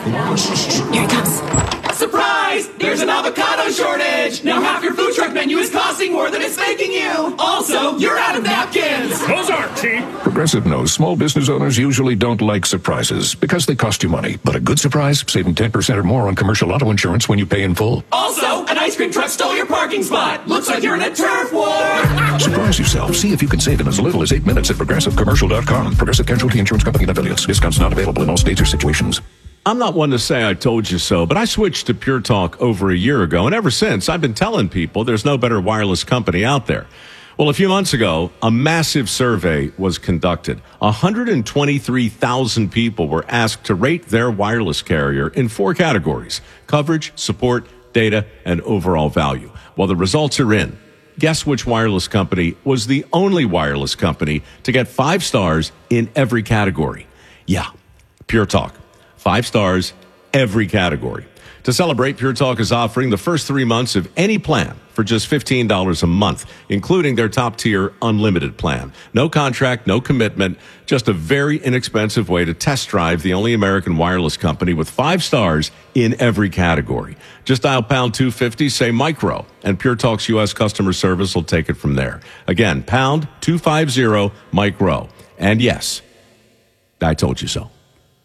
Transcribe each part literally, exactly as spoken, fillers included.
Here it comes. Surprise! There's an avocado shortage! Now half your food truck menu is costing more than it's making you! Also, you're out of napkins! Those aren't cheap! Progressive knows small business owners usually don't like surprises because they cost you money. But a good surprise, saving ten percent or more on commercial auto insurance when you pay in full. Also, an ice cream truck stole your parking spot! Looks like you're in a turf war! Surprise yourself. See if you can save in as little as eight minutes at progressive commercial dot com. Progressive Casualty Insurance Company and affiliates. Discounts not available in all states or situations. I'm not one to say I told you so, but I switched to Pure Talk over a year ago, and ever since, I've been telling people there's no better wireless company out there. Well, a few months ago, a massive survey was conducted. one hundred twenty-three thousand people were asked to rate their wireless carrier in four categories: coverage, support, data, and overall value. Well, the results are in. Guess which wireless company was the only wireless company to get five stars in every category? Yeah, Pure Talk. Five stars, every category. To celebrate, Pure Talk is offering the first three months of any plan for just fifteen dollars a month, including their top-tier unlimited plan. No contract, no commitment, just a very inexpensive way to test drive the only American wireless company with five stars in every category. Just dial pound two fifty, say micro, and Pure Talk's U S customer service will take it from there. Again, pound two fifty, micro. And yes, I told you so.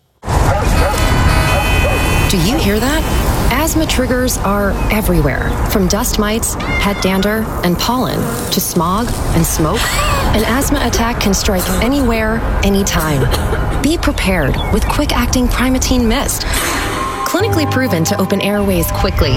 Do you hear that? Asthma triggers are everywhere, from dust mites, head dander, and pollen, to smog and smoke. An asthma attack can strike anywhere, anytime. Be prepared with quick-acting Primatene Mist. Clinically proven to open airways quickly.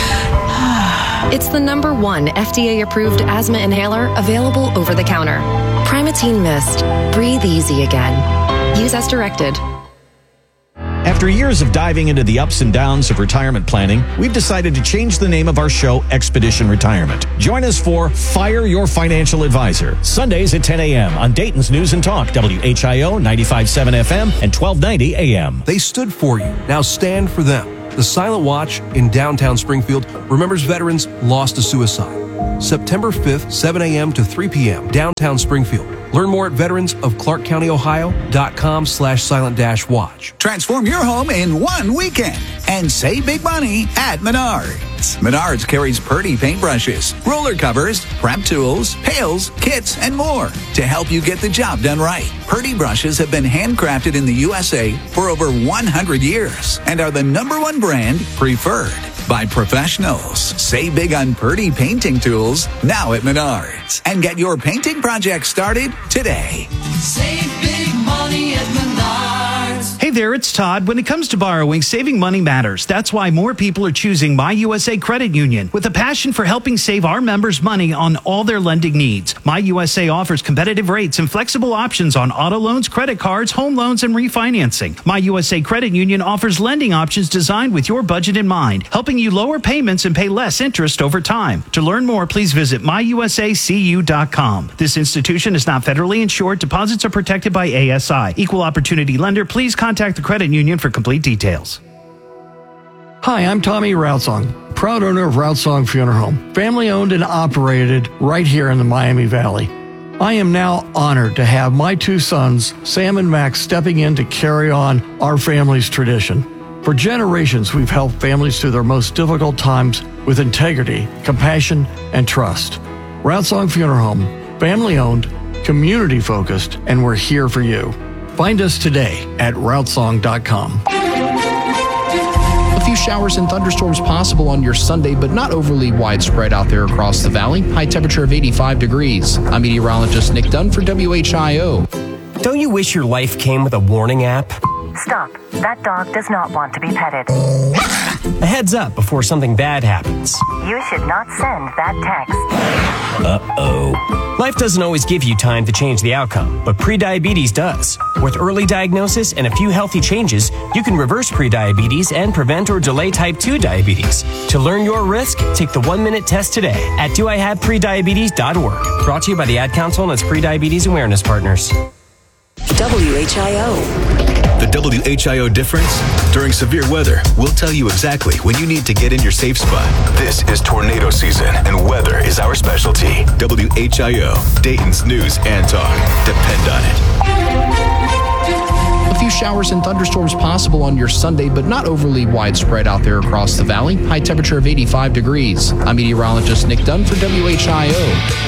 It's the number one F D A-approved asthma inhaler available over the counter. Primatene Mist. Breathe easy again. Use as directed. After years of diving into the ups and downs of retirement planning, we've decided to change the name of our show, Expedition Retirement. Join us for Fire Your Financial Advisor, Sundays at ten a.m. on Dayton's News and Talk, W H I O ninety-five point seven F M and twelve ninety A M. They stood for you. Now stand for them. The Silent Watch in downtown Springfield remembers veterans lost to suicide. September fifth, seven a.m. to three p.m., downtown Springfield. Learn more at veterans of clark county ohio dot com slash silent dash watch. Transform your home in one weekend and save big money at Menards. Menards carries Purdy paintbrushes, roller covers, prep tools, pails, kits, and more to help you get the job done right. Purdy brushes have been handcrafted in the U S A for over one hundred years and are the number one brand preferred by professionals. Save big on Purdy painting tools now at Menards and get your painting project started today. Save big money at Menards. Hey there, it's Todd. When it comes to borrowing, saving money matters. That's why more people are choosing My U S A Credit Union with a passion for helping save our members money on all their lending needs. My U S A offers competitive rates and flexible options on auto loans, credit cards, home loans, and refinancing. My U S A Credit Union offers lending options designed with your budget in mind, helping you lower payments and pay less interest over time. To learn more, please visit my u s a c u dot com. This institution is not federally insured. Deposits are protected by A S I. Equal opportunity lender. Please contact the credit union for complete details. Hi, I'm Tommy Routsong, proud owner of Routsong Funeral Home, family owned and operated right here in the Miami Valley. I am now honored to have my two sons, Sam and Max, stepping in to carry on our family's tradition. For generations, we've helped families through their most difficult times with integrity, compassion, and trust. Routsong Funeral Home, family-owned, community-focused, and we're here for you. Find us today at routsong dot com. A few showers and thunderstorms possible on your Sunday, but not overly widespread out there across the valley. High temperature of eighty-five degrees. I'm meteorologist Nick Dunn for W H I O. Don't you wish your life came with a warning app? Stop. That dog does not want to be petted. A heads up before something bad happens. You should not send that text. Uh-oh. Life doesn't always give you time to change the outcome, but prediabetes does. With early diagnosis and a few healthy changes, you can reverse prediabetes and prevent or delay type two diabetes. To learn your risk, take the one-minute test today at do I have prediabetes dot org. Brought to you by the Ad Council and its Prediabetes Awareness Partners. W H I O. The W H I O difference? During severe weather, we'll tell you exactly when you need to get in your safe spot. This is tornado season, and weather is our specialty. W H I O, Dayton's News and Talk. Depend on it. A few showers and thunderstorms possible on your Sunday, but not overly widespread out there across the valley. High temperature of eighty-five degrees. I'm meteorologist Nick Dunn for W H I O.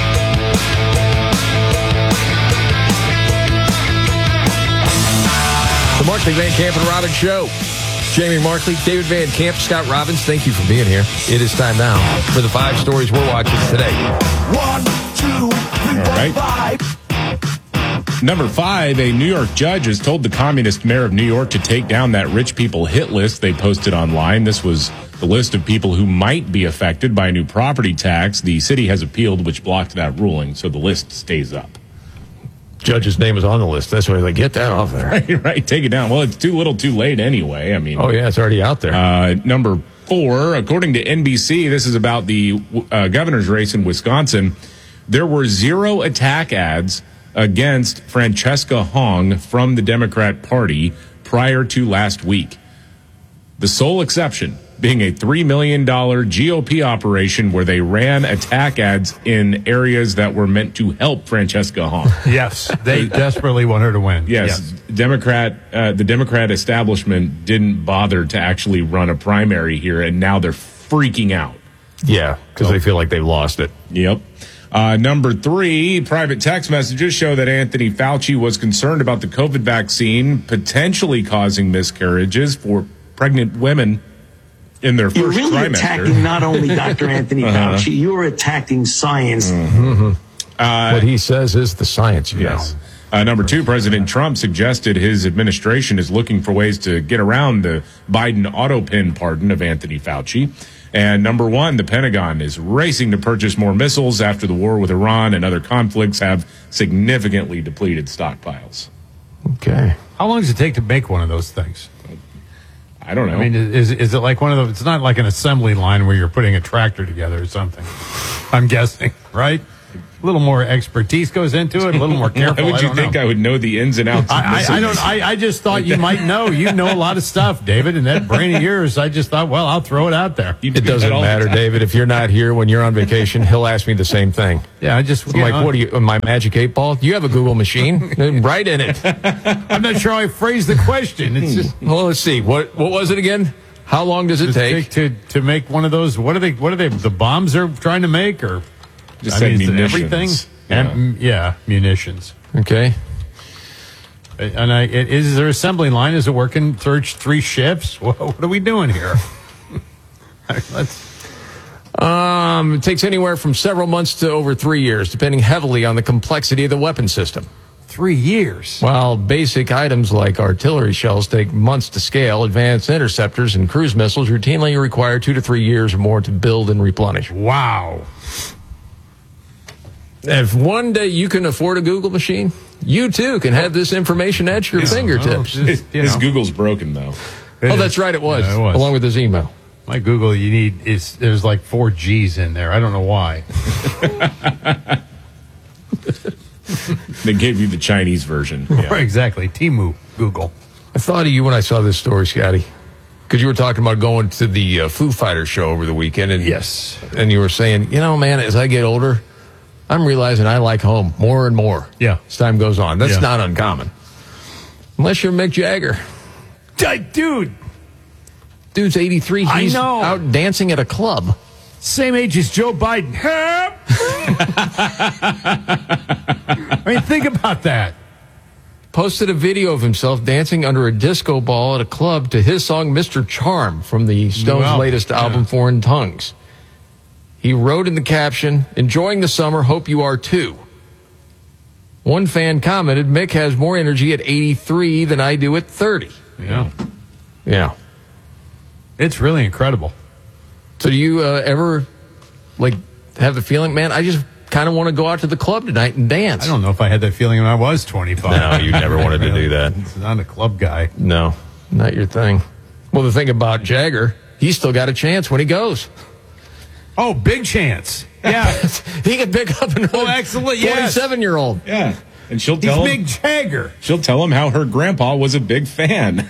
The Markley, Van Camp, and Robbins Show. Jamie Markley, David Van Camp, Scott Robbins, thank you for being here. It is time now for the five stories we're watching today. One, two, three, All right. five. Number five, a New York judge has told the communist mayor of New York to take down that rich people hit list they posted online. This was the list of people who might be affected by a new property tax. The city has appealed, which blocked that ruling, so the list stays up. Judge's name is on the list. That's why they get that off there. Right, right. Take it down. Well, it's too little too late anyway. I mean. Oh, yeah, it's already out there. Uh, number four, according to N B C, this is about the uh, governor's race in Wisconsin. There were zero attack ads against Francesca Hong from the Democrat Party prior to last week. The sole exception being a three million dollars G O P operation where they ran attack ads in areas that were meant to help Francesca Hong. Yes, they desperately want her to win. Yes, yes. Democrat, uh, the Democrat establishment didn't bother to actually run a primary here, and now they're freaking out. Yeah, because so, they feel like they've lost it. Yep. Uh, number three, private text messages show that Anthony Fauci was concerned about the COVID vaccine potentially causing miscarriages for pregnant women in their You're first really trimester. attacking not only Doctor Anthony uh-huh. Fauci, you're attacking science. Mm-hmm. Uh, what he says is the science, you yes. know. Uh, number two, President Trump suggested his administration is looking for ways to get around the Biden auto pin pardon of Anthony Fauci. And number one, the Pentagon is racing to purchase more missiles after the war with Iran and other conflicts have significantly depleted stockpiles. Okay. How long does it take to make one of those things? I don't know. I mean, is is it like one of those? It's not like an assembly line where you're putting a tractor together or something. I'm guessing, right? A little more expertise goes into it. A little more careful. Why would you I think know. I would know the ins and outs? I, I, I don't. I, I just thought you might know. You know a lot of stuff, David, and that brain of yours. I just thought, well, I'll throw it out there. It doesn't matter, David. If you're not here when you're on vacation, he'll ask me the same thing. Yeah, I just I'm like, know. What are you? My magic eight ball? You have a Google machine, right in it. I'm not sure how I phrased the question. It's just. Well, let's see. What what was it again? How long does it Does take? it take to to make one of those? What are they? What are they? The bombs they're trying to make, or just I said mean, munitions. Everything. Yeah. And, yeah, munitions. Okay. And I, is there assembly line? Is it working third, three shifts? What, what are we doing here? Let's. Um, it takes anywhere from several months to over three years, depending heavily on the complexity of the weapon system. Three years. While basic items like artillery shells take months to scale, advanced interceptors and cruise missiles routinely require two to three years or more to build and replenish. Wow. If one day you can afford a Google machine, you too can have this information at your Yeah, fingertips. well, his, his Google's broken, though. Oh, that's right, it was, Yeah, it was. along with his email. My Google, you need is there's like four G's in there. I don't know why. They gave you the Chinese version. Yeah. Right, exactly. Timu Google. I thought of you when I saw this story, Scotty, because you were talking about going to the uh, Foo Fighters show over the weekend. And, yes. And you were saying, you know, man, as I get older, I'm realizing I like home more and more. Yeah. As time goes on. That's Yeah. not uncommon. Unless you're Mick Jagger. Dude. Dude's eighty-three. I He's know. out dancing at a club. Same age as Joe Biden. I mean, think about that. Posted a video of himself dancing under a disco ball at a club to his song Mister Charm from the Stones' Well, latest yeah. album, Foreign Tongues. He wrote in the caption, "Enjoying the summer, hope you are too." One fan commented, "Mick has more energy at eighty-three than I do at thirty. Yeah. Yeah. It's really incredible. So do you uh, ever, like, have the feeling, man, I just kind of want to go out to the club tonight and dance? I don't know if I had that feeling when I was twenty-five. No, you never wanted to do that. It's not a club guy. No, not your thing. Well, the thing about Jagger, he's still got a chance when he goes. Oh, big chance. Yeah. He can pick up another Oh, excellent. Yes. forty-seven-year-old. Yeah. And she'll He's tell him, Big Jagger. she'll tell him how her grandpa was a big fan.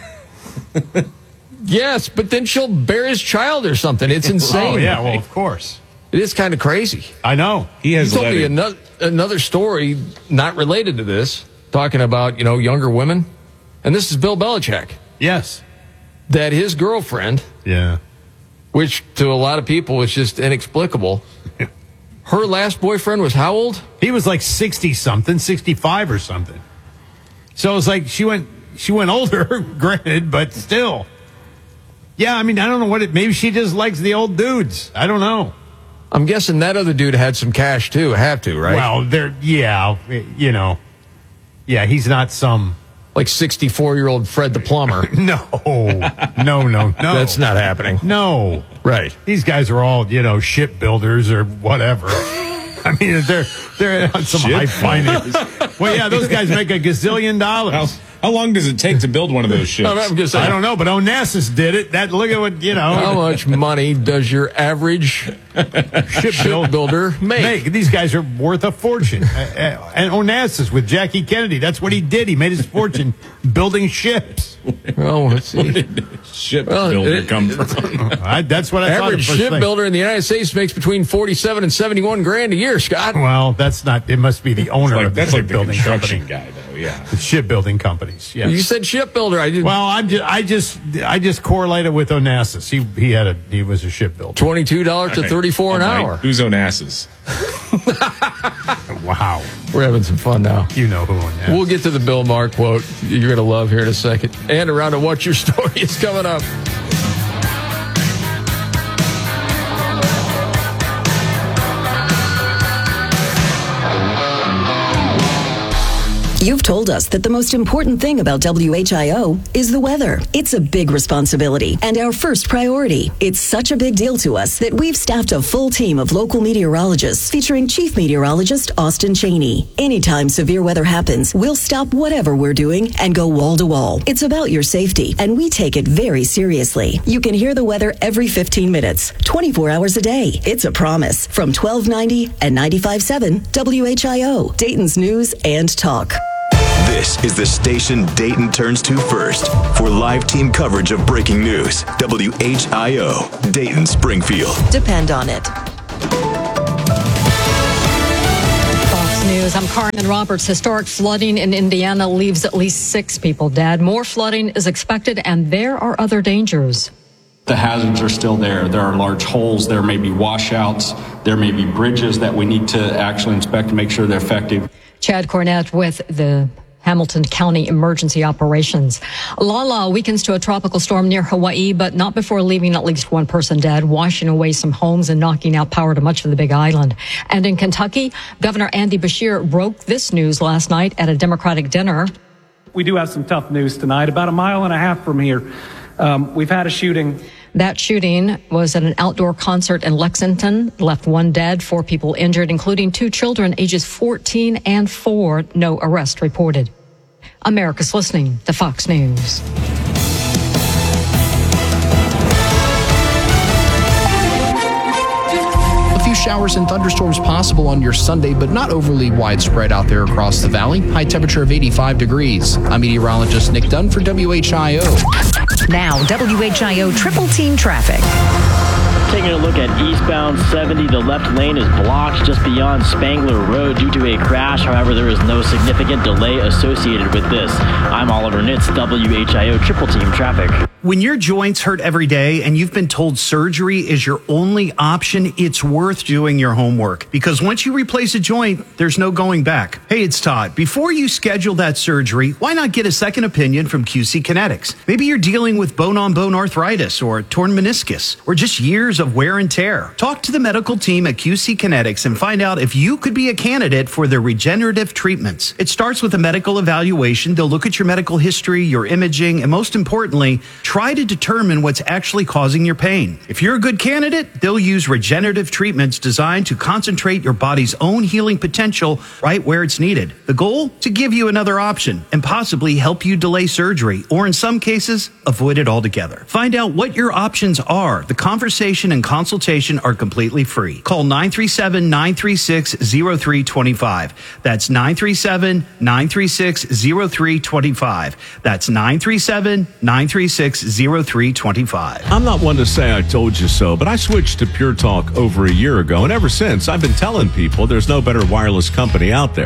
Yes, but then she'll bear his child or something. It's insane. Oh, yeah, well, of course. It is kind of crazy. I know. He has He told let me it- another, another story not related to this. talking about, you know, younger women. And this is Bill Belichick. Yes. That his girlfriend, yeah, which to a lot of people is just inexplicable, her last boyfriend was how old? He was like sixty-something, sixty-five or something. So it was like she went she went older, granted, but still. Yeah, I mean, I don't know what it... Maybe she just likes the old dudes. I don't know. I'm guessing that other dude had some cash, too. Have to, right? Well, they're... Yeah, you know. Yeah, he's not some... Like sixty-four-year-old Fred the plumber. no. No, no, no. That's not happening. No. Right. These guys are all, you know, shipbuilders or whatever. I mean, they're they're on some high finance. Well, yeah, those guys make a gazillion dollars. How, how long does it take to build one of those ships? I'm just saying, I don't know, but Onassis did it. That look at what, you know. How much money does your average shipbuilder make? make? These guys are worth a fortune. uh, and Onassis with Jackie Kennedy, that's what he did. He made his fortune building ships. Oh, let's see. Where did shipbuilder well, come from? I, that's what I thought. Average shipbuilder in the United States makes between forty-seven and seventy-one grand a year, Scott. Well, that's not, it must be the owner like, of the that's shipbuilding like the construction company. guy, though, yeah. The shipbuilding companies, yes. You said shipbuilder. I didn't. Well, I'm just, I just, I just correlated with Onassis. He, he had a, he was a shipbuilder. Twenty-two dollars to thirty-four an hour. Who's Onassis? Wow. We're having some fun now. You know who Onassis. We'll get to the Bill Maher quote you're going to love here in a second. And around to What's Your Story is coming up. You've told us that the most important thing about W H I O is the weather. It's a big responsibility and our first priority. It's such a big deal to us that we've staffed a full team of local meteorologists featuring Chief Meteorologist Austin Cheney. Anytime severe weather happens, we'll stop whatever we're doing and go wall to wall. It's about your safety, and we take it very seriously. You can hear the weather every fifteen minutes, twenty-four hours a day. It's a promise from twelve ninety and ninety-five point seven W H I O, Dayton's News and Talk. This is the station Dayton turns to first for live team coverage of breaking news. W H I O, Dayton Springfield. Depend on it. Fox News, I'm Carmen Roberts. Historic flooding in Indiana leaves at least six people dead. More flooding is expected, and there are other dangers. The hazards are still there. There are large holes. There may be washouts. There may be bridges that we need to actually inspect to make sure they're effective. Chad Cornett with the Hamilton County Emergency Operations. Lala weakens to a tropical storm near Hawaii, but not before leaving at least one person dead, washing away some homes and knocking out power to much of the Big Island. And in Kentucky, Governor Andy Beshear broke this news last night at a Democratic dinner. We do have some tough news tonight. About a mile and a half from here, um, we've had a shooting. That shooting was at an outdoor concert in Lexington, left one dead, four people injured, including two children ages fourteen and four. No arrest reported. America's listening to Fox News. A few showers and thunderstorms possible on your Sunday, but not overly widespread out there across the valley. High temperature of eighty-five degrees. I'm meteorologist Nick Dunn for W H I O. Now, W H I O Triple Team Traffic. Taking a look at eastbound seventy, the left lane is blocked just beyond Spangler Road due to a crash. However, there is no significant delay associated with this. I'm Oliver Nitz, W H I O Triple Team Traffic. When your joints hurt every day and you've been told surgery is your only option, it's worth doing your homework, because once you replace a joint, there's no going back. Hey, it's Todd. Before you schedule that surgery, why not get a second opinion from Q C Kinetics? Maybe you're dealing with bone-on-bone arthritis or torn meniscus or just years of wear and tear. Talk to the medical team at Q C Kinetics and find out if you could be a candidate for their regenerative treatments. It starts with a medical evaluation. They'll look at your medical history, your imaging, and most importantly, try to determine what's actually causing your pain. If you're a good candidate, they'll use regenerative treatments designed to concentrate your body's own healing potential right where it's needed. The goal? To give you another option and possibly help you delay surgery, or in some cases, avoid it altogether. Find out what your options are. The conversation and consultation are completely free. Call nine three seven, nine three six, zero three two five. That's nine three seven, nine three six, zero three two five. That's nine three seven, nine three six, zero three two five. I'm not one to say I told you so, but I switched to Pure Talk over a year ago, and ever since, I've been telling people there's no better wireless company out there.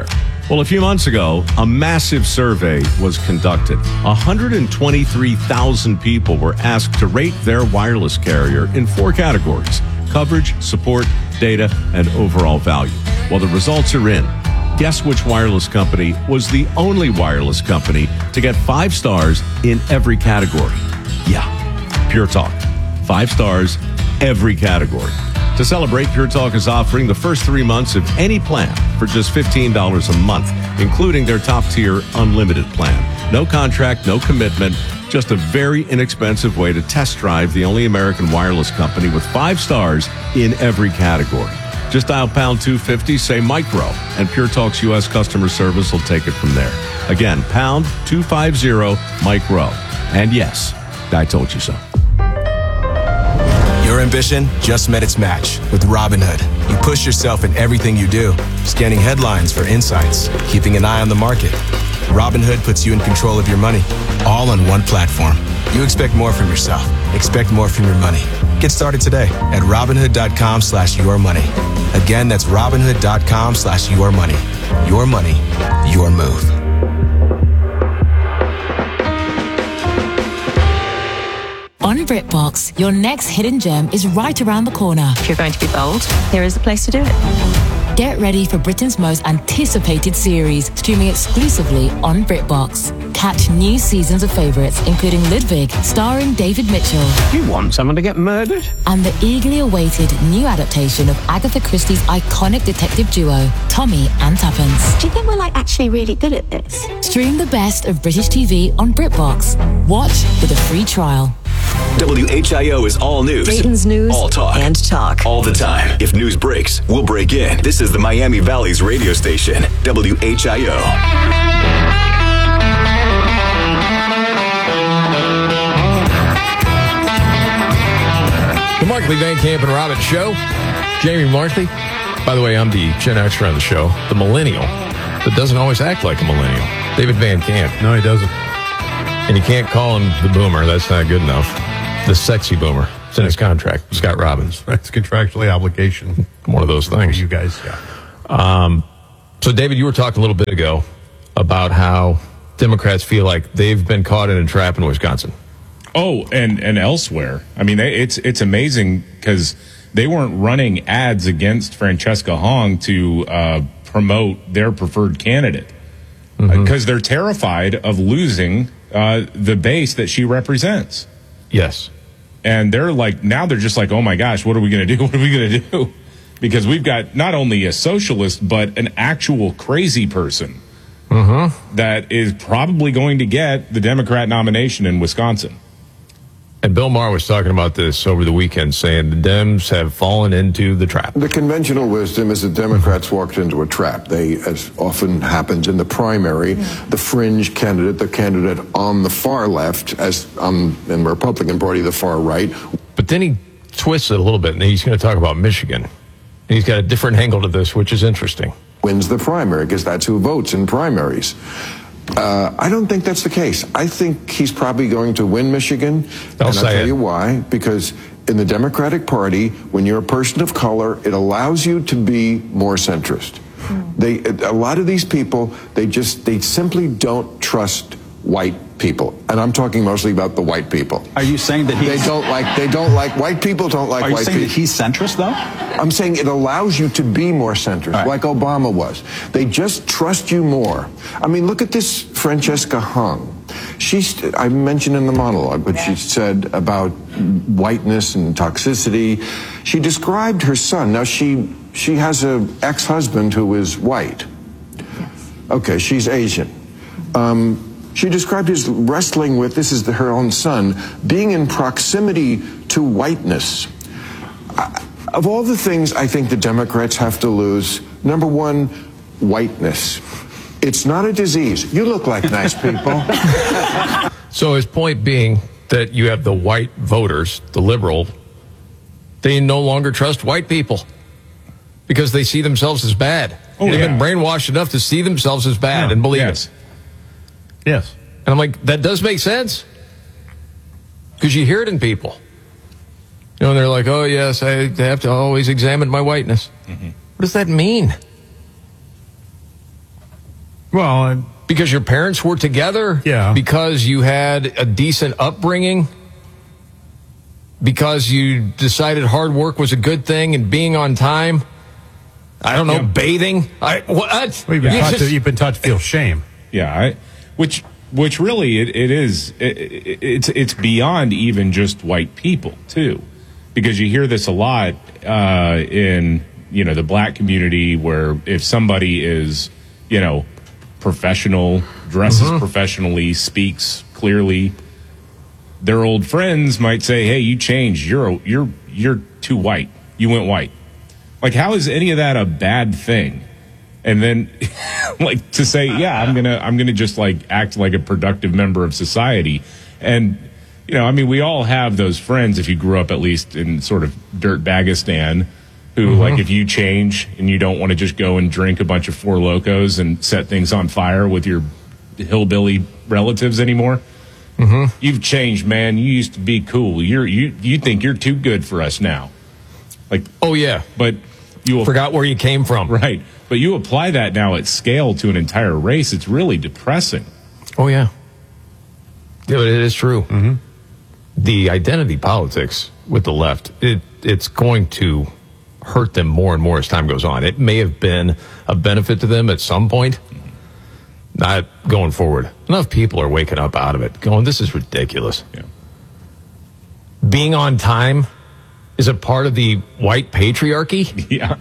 Well, a few months ago, a massive survey was conducted. one hundred twenty-three thousand people were asked to rate their wireless carrier in four categories: coverage, support, data, and overall value. Well, the results are in. Guess which wireless company was the only wireless company to get five stars in every category? Yeah, Pure Talk. Five stars, every category. To celebrate, Pure Talk is offering the first three months of any plan for just fifteen dollars a month, including their top-tier unlimited plan. No contract, no commitment, just a very inexpensive way to test drive the only American wireless company with five stars in every category. Just dial pound two fifty, say micro, and Pure Talk's U S customer service will take it from there. Again, pound two fifty, micro. And yes, I told you so. Your ambition just met its match with Robinhood. You push yourself in everything you do, scanning headlines for insights, keeping an eye on the market. Robinhood puts you in control of your money, all on one platform. You expect more from yourself. Expect more from your money. Get started today at Robinhood.com slash your money. Again, that's Robinhood.com slash your money. Your money, your move. On BritBox, your next hidden gem is right around the corner. If you're going to be bold, here is the place to do it. Get ready for Britain's most anticipated series, streaming exclusively on BritBox. Catch new seasons of favourites, including Ludwig, starring David Mitchell. You want someone to get murdered? And the eagerly awaited new adaptation of Agatha Christie's iconic detective duo, Tommy and Tuppence. Do you think we're like actually really good at this? Stream the best of British T V on BritBox. Watch with a free trial. W H I O is all news. Dayton's news all talk. and talk. All the time. If news breaks, we'll break in. This is the Miami Valley's radio station, W H I O. The Markley, Van Camp, and Robbins Show. Jamie Markley. By the way, I'm the Gen Xer on the show, the millennial that doesn't always act like a millennial. David Van Camp. No, he doesn't. And you can't call him the boomer. That's not good enough. The sexy boomer. It's in his contract. Scott Robbins. It's contractually obligation. One of those things. You guys, yeah. Um, so, David, you were talking a little bit ago about how Democrats feel like they've been caught in a trap in Wisconsin. Oh, and, and elsewhere. I mean, they, it's it's amazing because they weren't running ads against Francesca Hong to uh, promote their preferred candidate because mm-hmm. uh, they're terrified of losing uh, the base that she represents. Yes. And they're like, now they're just like, oh my gosh, what are we going to do? What are we going to do? Because we've got not only a socialist, but an actual crazy person mm-hmm. that is probably going to get the Democrat nomination in Wisconsin. And Bill Maher was talking about this over the weekend, saying the Dems have fallen into the trap. The conventional wisdom is that Democrats walked into a trap. They, as often happens in the primary, the fringe candidate, the candidate on the far left, as um, in the Republican Party, the far right. But then he twists it a little bit, and he's going to talk about Michigan. And he's got a different angle to this, which is interesting. Wins the primary, because that's who votes in primaries. Uh, I don't think that's the case. I think he's probably going to win Michigan. I'll and I'll tell it. you why. Because in the Democratic Party, when you're a person of color, it allows you to be more centrist. Mm. They, a lot of these people, they just, they simply don't trust white people, and I'm talking mostly about the white people. Are you saying that he's... they don't like they don't like white people? Don't like Are you white saying people. that he's centrist, though? I'm saying it allows you to be more centrist, right. Like Obama was. They just trust you more. I mean, look at this Francesca Hong. She's I mentioned in the monologue what she said about whiteness and toxicity. She described her son. Now she she has a ex-husband who is white. Okay, she's Asian. Um, She described his wrestling with, this is the, her own son, being in proximity to whiteness. Uh, of all the things I think the Democrats have to lose, number one, whiteness. It's not a disease. You look like nice people. So his point being that you have the white voters, the liberal, they no longer trust white people because they see themselves as bad. Oh, They've yeah. been brainwashed enough to see themselves as bad yeah. and believe yes. it. Yes. And I'm like, that does make sense. Because you hear it in people. You know, and they're like, oh, yes, I have to always examine my whiteness. Mm-hmm. What does that mean? Well, because your parents were together? Yeah. Because you had a decent upbringing? Because you decided hard work was a good thing and being on time? I don't know, yeah. bathing? I, what? Well, you've, been taught just, to, you've been taught to feel shame. Yeah, I, which which really it, it is, it, it, it's it's beyond even just white people, too. Because you hear this a lot uh, in, you know, the black community where if somebody is, you know, professional, dresses mm-hmm. professionally, speaks clearly, their old friends might say, "Hey, you changed. You're you're you're too white. You went white." Like, how is any of that a bad thing? And then, like, to say, "Yeah, I'm gonna I'm gonna just like act like a productive member of society," and you know, I mean, we all have those friends. If you grew up at least in sort of dirtbagistan, who mm-hmm. like if you change and you don't want to just go and drink a bunch of Four Locos and set things on fire with your hillbilly relatives anymore. Mm-hmm. You've changed, man. You used to be cool. You're you you think you're too good for us now. Like, oh yeah, but you forgot where you came from, right? But you apply that now at scale to an entire race. It's really depressing. Oh yeah, yeah, but it is true. Mm-hmm. The identity politics with the left, it it's going to hurt them more and more as time goes on. It may have been a benefit to them at some point. Not going forward. Enough people are waking up out of it, going, this is ridiculous. Yeah. Being on time is a part of the white patriarchy? Yeah.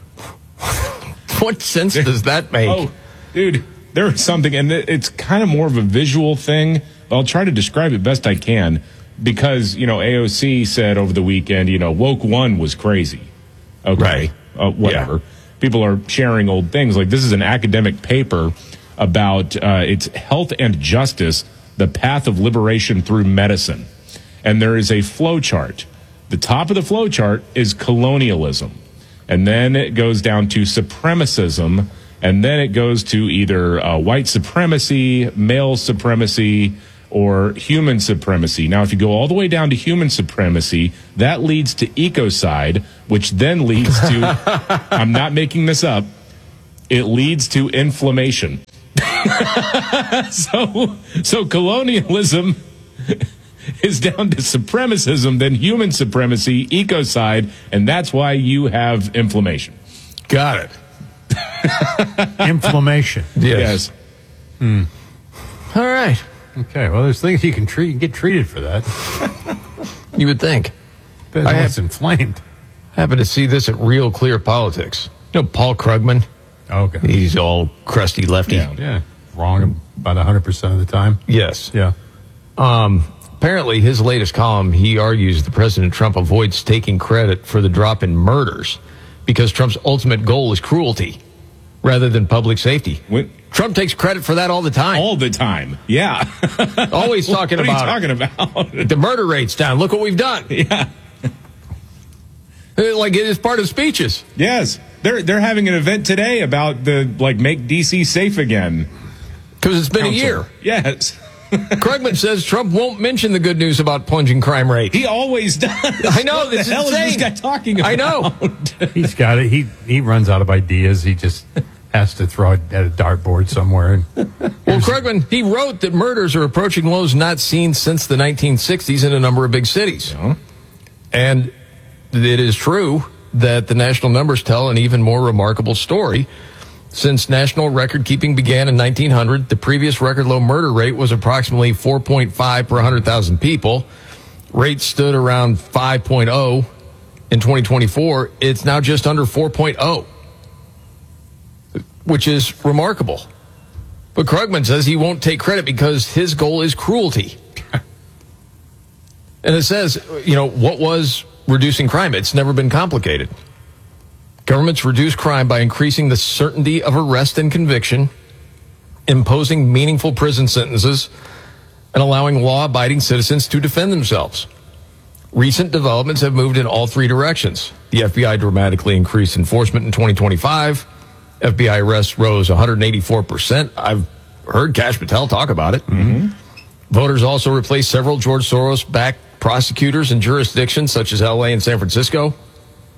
What sense does that make? Oh, dude, there is something, and it's kind of more of a visual thing. I'll try to describe it best I can, because, you know, A O C said over the weekend, you know, woke one was crazy. Okay. Right. Uh, whatever. Yeah. People are sharing old things. Like, this is an academic paper about uh, it's Health and Justice, the Path of Liberation Through Medicine. And there is a flow chart. The top of the flow chart is colonialism. And then it goes down to supremacism. And then it goes to either uh, white supremacy, male supremacy, or human supremacy. Now, if you go all the way down to human supremacy, that leads to ecocide, which then leads to, I'm not making this up, it leads to inflammation. so, so colonialism is down to supremacism, then human supremacy, ecocide, and that's why you have inflammation. Got it. Inflammation. Yes. yes. Hmm. All right. Okay. Well, there's things you can treat. You can get treated for that. You would think. But I have inflamed. Happen to see this at Real Clear Politics. You know Paul Krugman? Okay. He's all crusty lefty. Yeah. yeah. Wrong about one hundred percent of the time. Yes. Yeah. Um, apparently, his latest column, he argues that President Trump avoids taking credit for the drop in murders because Trump's ultimate goal is cruelty rather than public safety. When, Trump takes credit for that all the time. All the time. Yeah. Always talking what about What are you talking about? The murder rate's down. Look what we've done. Yeah. Like it is part of speeches. Yes. They're they're having an event today about the, like, make D C safe again. Because it's been Council. a year. Yes. Krugman says Trump won't mention the good news about plunging crime rate. He always does. I know. What this the hell insane. is this guy talking about? I know. He's got it. He he runs out of ideas. He just has to throw it at a dartboard somewhere. Well, Krugman, he wrote that murders are approaching lows not seen since the nineteen sixties in a number of big cities. Yeah. And it is true that the national numbers tell an even more remarkable story. Since national record keeping began in nineteen hundred, the previous record low murder rate was approximately four point five per one hundred thousand people. Rate stood around five point oh in twenty twenty-four. It's now just under four point oh, which is remarkable. But Krugman says he won't take credit because his goal is cruelty. And it says, you know, what was reducing crime? It's never been complicated. Governments reduce crime by increasing the certainty of arrest and conviction, imposing meaningful prison sentences, and allowing law-abiding citizens to defend themselves. Recent developments have moved in all three directions. The F B I dramatically increased enforcement in twenty twenty-five. F B I arrests rose one hundred eighty-four percent. I've heard Kash Patel talk about it. Mm-hmm. Voters also replaced several George Soros-backed prosecutors in jurisdictions such as L A and San Francisco.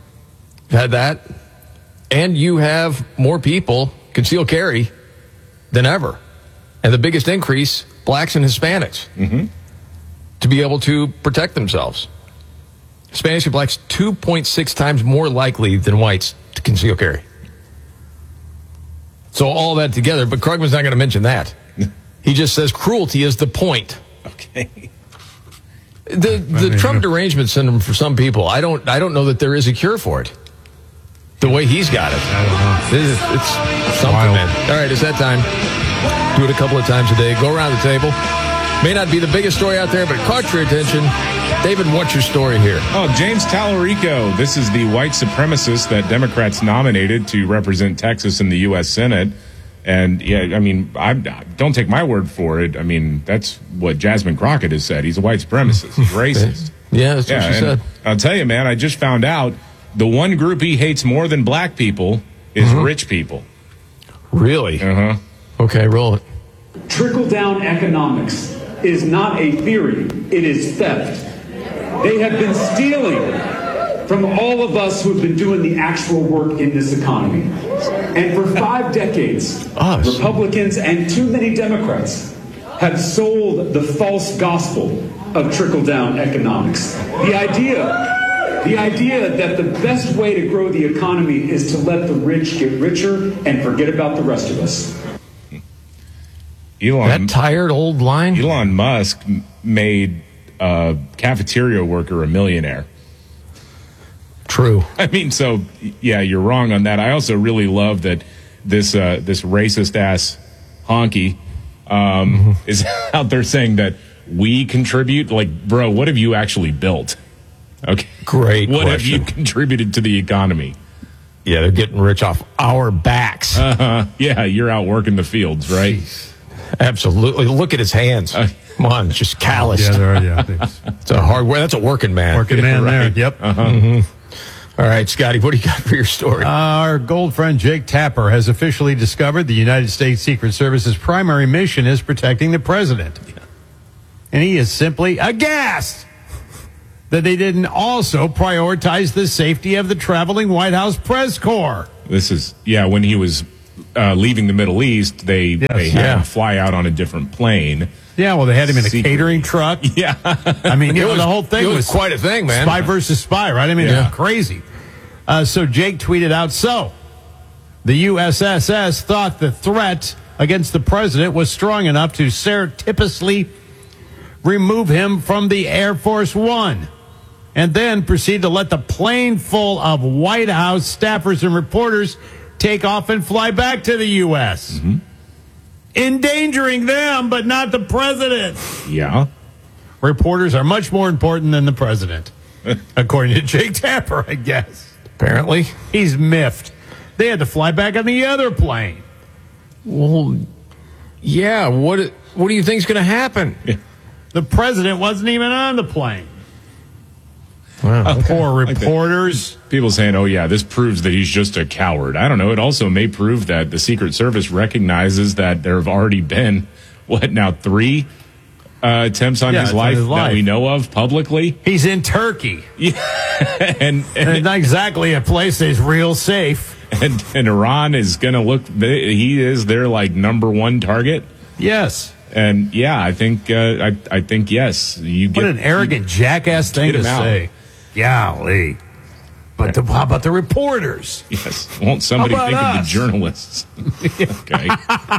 Had that. And you have more people, concealed carry, than ever. And the biggest increase, blacks and Hispanics, mm-hmm. to be able to protect themselves. Hispanics and blacks two point six times more likely than whites to conceal carry. So all that together, but Krugman's not going to mention that. He just says cruelty is the point. Okay. The the mean, Trump derangement syndrome for some people, I don't I don't know that there is a cure for it. The way he's got it. I don't know. It's, it's something, Wild. man. All right, it's that time. Do it a couple of times a day. Go around the table. May not be the biggest story out there, but it caught your attention. David, what's your story here? Oh, James Tallarico. This is the white supremacist that Democrats nominated to represent Texas in the U S Senate. And, yeah, I mean, I don't take my word for it. I mean, that's what Jasmine Crockett has said. He's a white supremacist. He's racist. Yeah, that's yeah, what she and said. I'll tell you, man, I just found out the one group he hates more than black people is Mhm. rich people. Really? Uh-huh. Okay, roll it. Trickle-down economics is not a theory, it is theft. They have been stealing from all of us who have been doing the actual work in this economy. And for five decades, Us. Republicans and too many Democrats have sold the false gospel of trickle-down economics. The idea, the idea that the best way to grow the economy is to let the rich get richer and forget about the rest of us. Elon, That tired old line? Elon Musk m- made a cafeteria worker a millionaire. True. I mean, so yeah, you're wrong on that. I also really love that this uh, this racist ass honky um, mm-hmm. is out there saying that we contribute. Like, bro, what have you actually built? Okay, great. What question. have you contributed to the economy? Yeah, they're getting rich off our backs. Uh-huh. Yeah, you're out working the fields, right? Jeez. Absolutely. Look at his hands. Uh, Come on, it's just calloused. Yeah, there are. Yeah, it's a hard way. That's a working man. Working man yeah, right. there. Yep. Uh-huh. Mm-hmm. All right, Scotty, what do you got for your story? Our gold friend Jake Tapper has officially discovered the United States Secret Service's primary mission is protecting the president. Yeah. And he is simply aghast that they didn't also prioritize the safety of the traveling White House press corps. This is, yeah, when he was uh, leaving the Middle East, they, yes, they had yeah. him fly out on a different plane. Yeah, well, they had him in a Secret. catering truck. Yeah. I mean, you know, was, the whole thing it was, was quite a thing, man. Spy versus spy, right? I mean, yeah. it was crazy. Uh, so Jake tweeted out, so the U S S S thought the threat against the president was strong enough to surreptitiously remove him from the Air Force One and then proceed to let the plane full of White House staffers and reporters take off and fly back to the U S Mm-hmm. endangering them, but not the president. Yeah. Reporters are much more important than the president, according to Jake Tapper, I guess. Apparently. He's miffed. They had to fly back on the other plane. Well, yeah, what what do you think's going to happen? Yeah. The president wasn't even on the plane. Wow. Okay. Poor reporters. People saying, oh, yeah, this proves that he's just a coward. I don't know. It also may prove that the Secret Service recognizes that there have already been, what, now three uh, attempts on, yeah, his, life on his life that we know of publicly? He's in Turkey. Yeah. and, and, and not exactly a place that's real safe. And, and Iran is going to look, he is their, like, number one target. Yes. And, yeah, I think, uh, I, I think, yes. You get, what an arrogant you, jackass thing to out. say. Golly. But the, how about the reporters? Yes. Won't somebody think us? Of the journalists? Okay.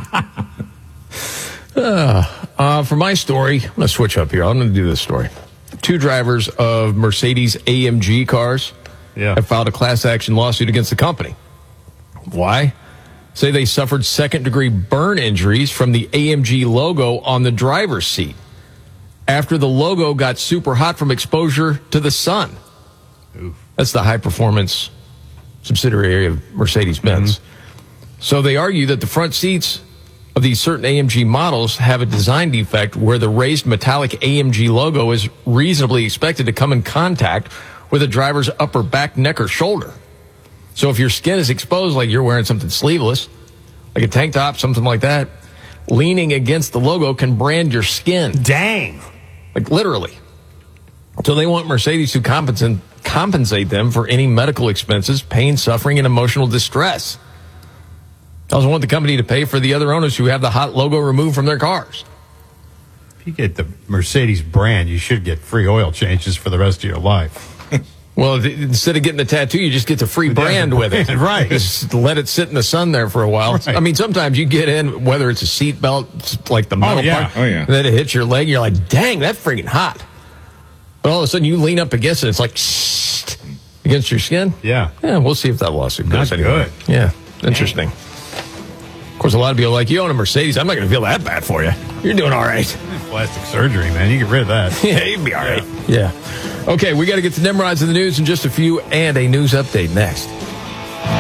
uh, uh, for my story, I'm going to switch up here. I'm going to do this story. Two drivers of Mercedes A M G cars yeah. have filed a class action lawsuit against the company. Why? Say they suffered second-degree burn injuries from the A M G logo on the driver's seat after the logo got super hot from exposure to the sun. Oof. That's the high-performance subsidiary of Mercedes-Benz. Mm-hmm. So they argue that the front seats of these certain A M G models have a design defect where the raised metallic A M G logo is reasonably expected to come in contact with a driver's upper back, neck, or shoulder. So if your skin is exposed, like you're wearing something sleeveless, like a tank top, something like that, leaning against the logo can brand your skin. Dang. Like literally. So they want Mercedes to compensate, compensate them for any medical expenses, pain, suffering, and emotional distress. Doesn't want the company to pay for the other owners who have the hot logo removed from their cars. If you get the Mercedes brand, you should get free oil changes for the rest of your life. Well, th- instead of getting the tattoo, you just get the free brand with it. Right. Just let it sit in the sun there for a while. Right. I mean, sometimes you get in, whether it's a seat belt, it's like the metal Oh, yeah. part, Oh, yeah. and then it hits your leg, and you're like, dang, that's freaking hot. But all of a sudden, you lean up against it, it's like, shh, against your skin. Yeah. Yeah, we'll see if that lawsuit goes Not anywhere. good. Yeah, interesting. Of course, a lot of people are like, you own a Mercedes, I'm not going to feel that bad for you. You're doing all right. Plastic surgery, man. You get rid of that. Yeah, you'd be all right. Yeah. Okay, we got to get to Nimrod's in the news in just a few and a news update next.